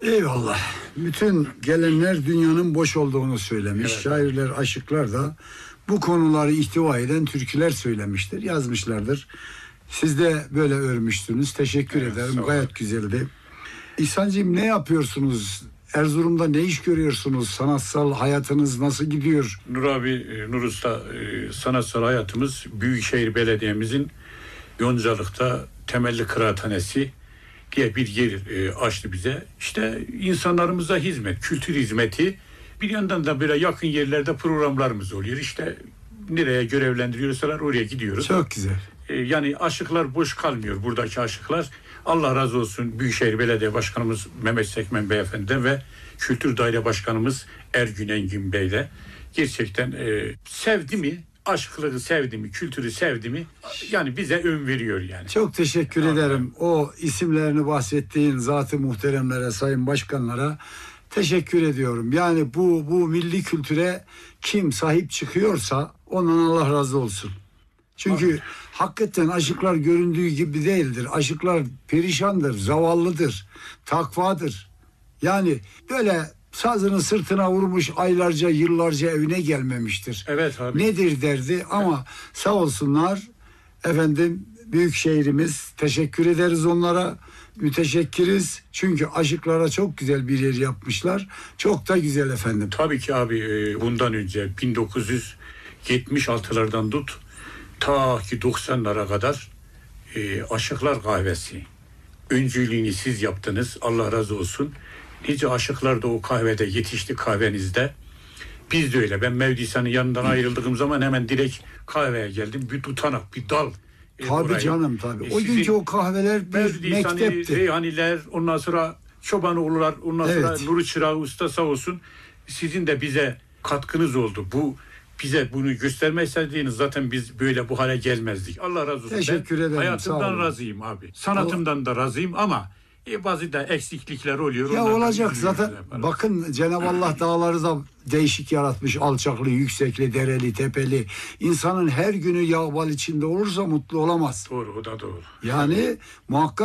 Eyvallah. Bütün gelenler dünyanın boş olduğunu söylemiş. Evet. Şairler, aşıklar da bu konuları ihtiva eden türküler söylemiştir, yazmışlardır. Siz de böyle örmüştünüz. Teşekkür Evet, ederim. sağ olun. Gayet güzeldi. İhsancığım, ne yapıyorsunuz? Erzurum'da ne iş görüyorsunuz? Sanatsal hayatınız nasıl gidiyor? Nur abi, Nur Usta, sanatsal hayatımız Büyükşehir Belediye'mizin Yoncalık'ta Temelli Kıraathanesi diye bir yer açtı bize. İşte insanlarımıza hizmet, kültür hizmeti. Bir yandan da böyle yakın yerlerde programlarımız oluyor. İşte nereye görevlendiriyorsalar oraya gidiyoruz. Çok güzel. Yani aşıklar boş kalmıyor, buradaki aşıklar. Allah razı olsun Büyükşehir Belediye Başkanımız Mehmet Sekmen Beyefendi'den ve Kültür Daire Başkanımız Ergün Engin Bey'le. Gerçekten sevdi mi, aşıklığı sevdi mi, kültürü sevdi mi, yani bize ön veriyor yani. Çok teşekkür ederim. O isimlerini bahsettiğin zat-ı muhteremlere, sayın başkanlara teşekkür ediyorum. Yani bu milli kültüre kim sahip çıkıyorsa ondan Allah razı olsun. Çünkü hakikaten aşıklar göründüğü gibi değildir. Aşıklar perişandır, zavallıdır, takvadır. Yani böyle sazını sırtına vurmuş aylarca, yıllarca evine gelmemiştir. Evet abi. Nedir derdi ama sağ olsunlar efendim, büyük şehrimiz, teşekkür ederiz onlara. Müteşekkiriz. Çünkü aşıklara çok güzel bir yer yapmışlar. Çok da güzel efendim. Tabii ki abi, bundan önce 1976'lardan tut ta ki 90'lara kadar Aşıklar Kahvesi öncülüğünü siz yaptınız. Allah razı olsun. Nice aşıklar da o kahvede yetişti, kahvenizde. Biz de öyle. Ben Mevdisan'ın yanından ayrıldığım zaman hemen direkt kahveye geldim. Bir tutanak, bir dal. Tabii orayı. canım tabii. O Sizin günkü o kahveler bir Mevdisan'ı, mektepti. Reyhaniler, ondan sonra Çobanoğullar, ondan sonra Evet. Nuri Çırağı Usta sağ olsun. Sizin de bize katkınız oldu. Bize bunu göstermeseydiniz zaten biz böyle bu hale gelmezdik. Allah razı olsun. Teşekkür ederim, sağ Hayatımdan olun. razıyım abi. Sanatımdan da razıyım ama bazı da eksiklikler oluyor. Ya Onlardan olacak üzülüyoruz, zaten. yaparız. Bakın Cenab-ı Allah dağları da değişik yaratmış. Alçaklı, yüksekli, dereli, tepeli. İnsanın her günü yağbal içinde olursa mutlu olamaz. Doğru, o da doğru. Yani muhakkak